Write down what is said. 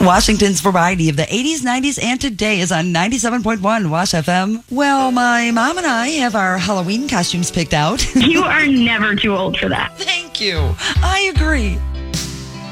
Washington's variety of the 80s, 90s, and today is on 97.1 Wash FM. Well, my mom and I have our Halloween costumes picked out. You are never too old for that. Thank you. I agree.